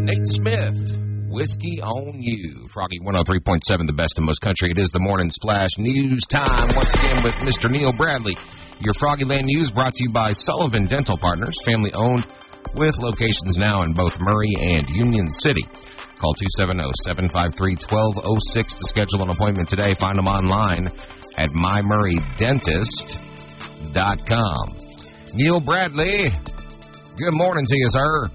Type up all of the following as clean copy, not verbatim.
Nate Smith, Whiskey on You. Froggy 103.7, the best in most country. It is the Morning Splash News time. Once again with Mr. Neil Bradley. Your Froggyland News brought to you by Sullivan Dental Partners, family owned with locations now in both Murray and Union City. Call 270-753-1206 to schedule an appointment today. Find them online at mymurraydentist.com. Neil Bradley, good morning to you, sir.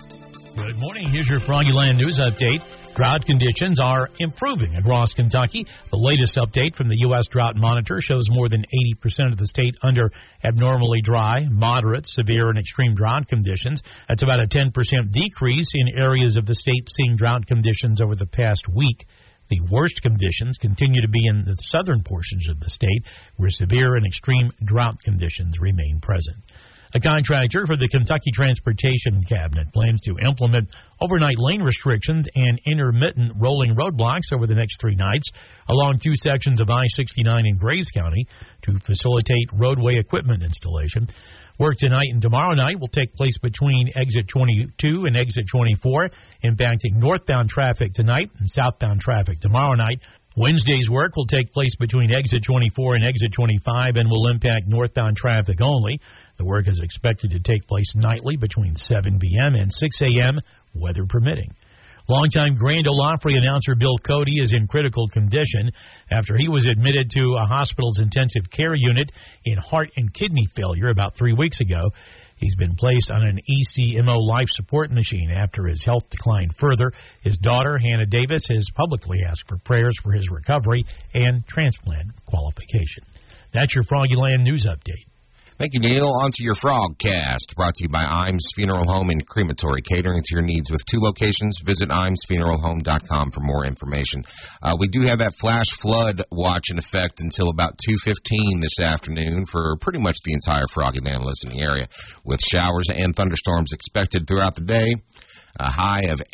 Good morning. Here's your Froggyland News update. Drought conditions are improving across Kentucky. The latest update from the U.S. Drought Monitor shows more than 80% of the state under abnormally dry, moderate, severe, and extreme drought conditions. That's about a 10% decrease in areas of the state seeing drought conditions over the past week. The worst conditions continue to be in the southern portions of the state, where severe and extreme drought conditions remain present. A contractor for the Kentucky Transportation Cabinet plans to implement overnight lane restrictions and intermittent rolling roadblocks over the next 3 nights along 2 sections of I-69 in Grays County to facilitate roadway equipment installation. Work tonight and tomorrow night will take place between exit 22 and exit 24, impacting northbound traffic tonight and southbound traffic tomorrow night. Wednesday's work will take place between exit 24 and exit 25 and will impact northbound traffic only. The work is expected to take place nightly between 7 p.m. and 6 a.m., weather permitting. Longtime Grand Ole Opry announcer Bill Cody is in critical condition after he was admitted to a hospital's intensive care unit in heart and kidney failure about 3 weeks ago. He's been placed on an ECMO life support machine after his health declined further. His daughter, Hannah Davis, has publicly asked for prayers for his recovery and transplant qualification. That's your Froggyland News update. Thank you, Neil. On to your Frogcast, brought to you by Imes Funeral Home and Crematory, catering to your needs with 2 locations. Visit imesfuneralhome.com for more information. We do have that flash flood watch in effect until about 2:15 this afternoon for pretty much the entire Froggyland listening area, with showers and thunderstorms expected throughout the day. A high of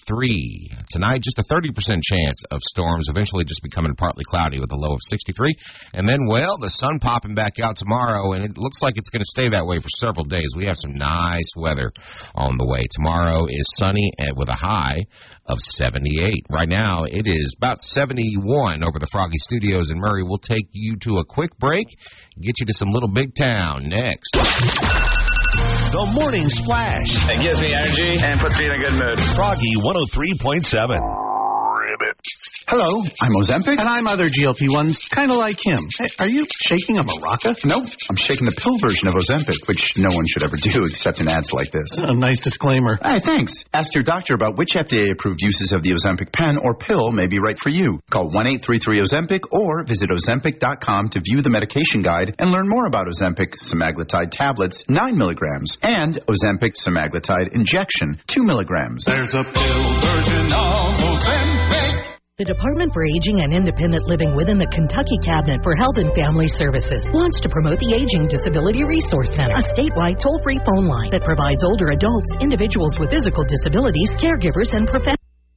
83. Tonight, just a 30% chance of storms, eventually just becoming partly cloudy with a low of 63. And then, well, the sun popping back out tomorrow, and it looks like it's going to stay that way for several days. We have some nice weather on the way. Tomorrow is sunny and with a high of 78. Right now, it is about 71 over the Froggy Studios in Murray. We'll take you to a quick break, get you to some Little Big Town next. The Morning Splash. It gives me energy and puts me in a good mood. Froggy 103.7. Hello, I'm Ozempic. And I'm other GLP-1s, kind of like him. Hey, are you shaking a maraca? Nope, I'm shaking the pill version of Ozempic, which no one should ever do except in ads like this. A nice disclaimer. Hey, thanks. Ask your doctor about which FDA-approved uses of the Ozempic pen or pill may be right for you. Call 1-833-OZEMPIC or visit Ozempic.com to view the medication guide and learn more about Ozempic semaglutide tablets, 9 milligrams, and Ozempic semaglutide injection, 2 milligrams. There's a pill version of Ozempic. The Department for Aging and Independent Living within the Kentucky Cabinet for Health and Family Services wants to promote the Aging Disability Resource Center, a statewide toll-free phone line that provides older adults, individuals with physical disabilities, caregivers, and professionals.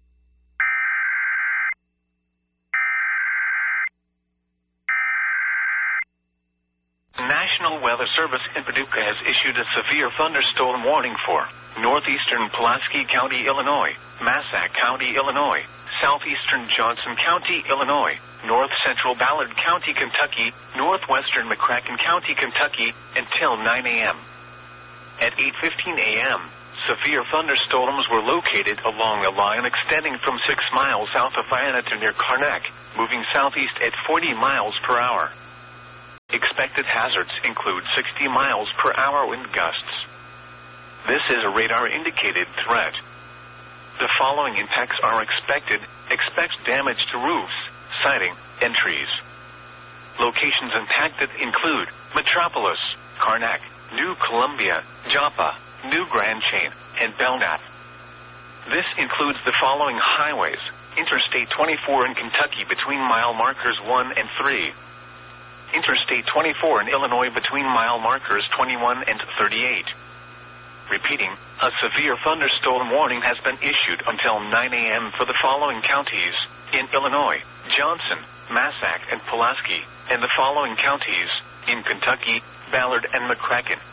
National Weather Service in Paducah has issued a severe thunderstorm warning for northeastern Pulaski County, Illinois, Massac County, Illinois, southeastern Johnson County, Illinois, north-central Ballard County, Kentucky, northwestern McCracken County, Kentucky, until 9 a.m. At 8:15 a.m., severe thunderstorms were located along a line extending from 6 miles south of Vienna to near Karnak, moving southeast at 40 miles per hour. Expected hazards include 60 miles per hour wind gusts. This is a radar-indicated threat. The following impacts are expected. Expect damage to roofs, siding, and trees. Locations impacted include Metropolis, Karnak, New Columbia, Joppa, New Grand Chain, and Belknap. This includes the following highways: Interstate 24 in Kentucky between mile markers 1 and 3. Interstate 24 in Illinois between mile markers 21 and 38. Repeating, a severe thunderstorm warning has been issued until 9 a.m. for the following counties in Illinois: Johnson, Massac, and Pulaski, and the following counties in Kentucky: Ballard and McCracken.